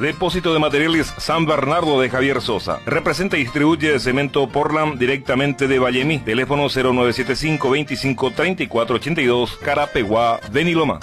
Depósito de Materiales San Bernardo de Javier Sosa. Representa y distribuye cemento Portland directamente de Vallemí. Teléfono 0975 25 34 82, Carapeguá, Beniloma.